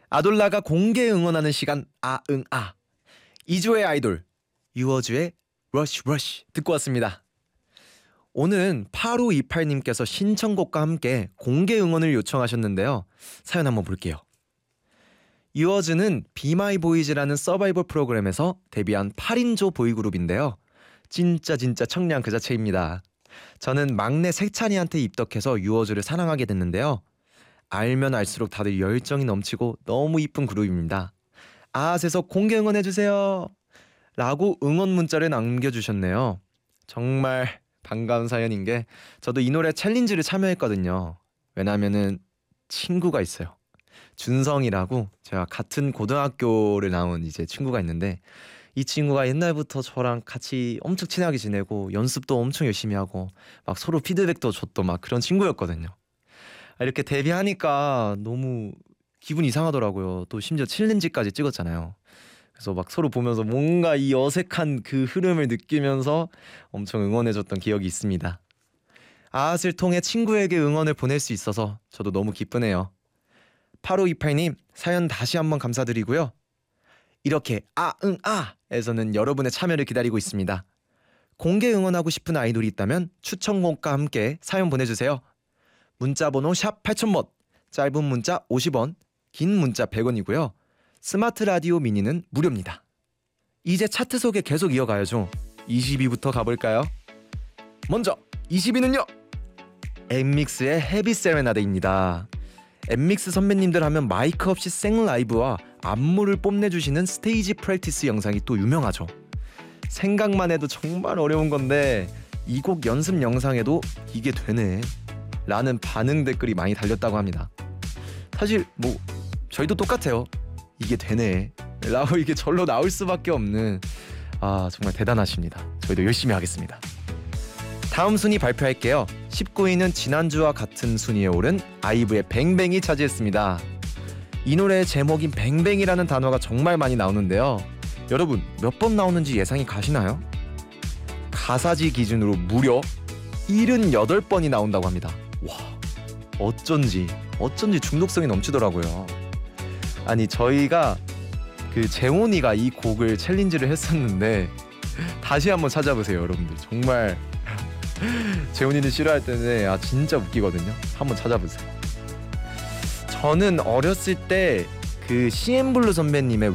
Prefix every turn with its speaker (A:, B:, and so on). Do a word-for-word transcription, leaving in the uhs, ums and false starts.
A: 아돌라가 공개 응원하는 시간 아응아. 이 주의 아이돌 유어즈의 러쉬 러쉬 듣고 왔습니다. 오늘은 팔오이팔님께서 신청곡과 함께 공개 응원을 요청하셨는데요. 사연 한번 볼게요. 유어즈는 비마이보이즈라는 서바이벌 프로그램에서 데뷔한 팔 인조 보이그룹인데요. 진짜 진짜 청량 그 자체입니다. 저는 막내 색찬이한테 입덕해서 유어즈를 사랑하게 됐는데요. 알면 알수록 다들 열정이 넘치고 너무 이쁜 그룹입니다. 아앗에서 공개 응원해주세요 라고 응원 문자를 남겨주셨네요. 정말 반가운 사연인 게 저도 이 노래 챌린지를 참여했거든요. 왜냐면은 친구가 있어요. 준성이라고 제가 같은 고등학교를 나온 이제 친구가 있는데 이 친구가 옛날부터 저랑 같이 엄청 친하게 지내고 연습도 엄청 열심히 하고 막 서로 피드백도 줬던 막 그런 친구였거든요. 이렇게 데뷔하니까 너무 기분이 이상하더라고요. 또 심지어 챌린지까지 찍었잖아요. 그래서 막 서로 보면서 뭔가 이 어색한 그 흐름을 느끼면서 엄청 응원해줬던 기억이 있습니다. 아앗을 통해 친구에게 응원을 보낼 수 있어서 저도 너무 기쁘네요. 팔오이팔님 사연 다시 한번 감사드리고요. 이렇게 아응아에서는 여러분의 참여를 기다리고 있습니다. 공개 응원하고 싶은 아이돌이 있다면 추천곡과 함께 사연 보내주세요. 문자번호 샵 팔천 번, 짧은 문자 오십 원, 긴 문자 백 원이고요. 스마트 라디오 미니는 무료입니다. 이제 차트 소개 계속 이어가야죠. 이십 위부터 가볼까요? 먼저 이십 위는요. 엠믹스의 헤비 세레나데입니다. 엠믹스 선배님들 하면 마이크 없이 생라이브와 안무를 뽐내주시는 스테이지 프랙티스 영상이 또 유명하죠. 생각만 해도 정말 어려운 건데 이 곡 연습 영상에도 이게 되네 라는 반응 댓글이 많이 달렸다고 합니다. 사실 뭐 저희도 똑같아요. 이게 되네 라고 이게 절로 나올 수밖에 없는 아 정말 대단하십니다. 저희도 열심히 하겠습니다. 다음 순위 발표할게요. 십구 위는 지난주와 같은 순위에 오른 아이브의 뱅뱅이 차지했습니다. 이 노래의 제목인 뱅뱅이라는 단어가 정말 많이 나오는데요. 여러분 몇 번 나오는지 예상이 가시나요? 가사지 기준으로 무려 칠십팔 번이 나온다고 합니다. 와 어쩐지 어쩐지 중독성이 넘치더라고요. 아니 저희가 그 재훈이가 이 곡을 챌린지를 했었는데 다시 한번 찾아보세요 여러분들. 정말 재훈이는 싫어할 때는 아 진짜 웃기거든요. 한번 찾아보세요. 저는 어렸을 때 그 씨엠블루 선배님의